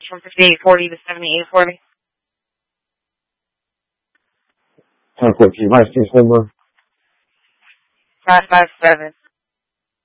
from 5840 to 7840. 1014, license number. 557.